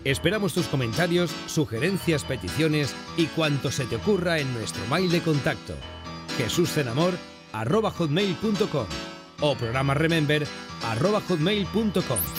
Esperamos tus comentarios, sugerencias, peticiones y cuanto se te ocurra en nuestro mail de contacto jesuscenamor@hotmail.com o programaremember@hotmail.com.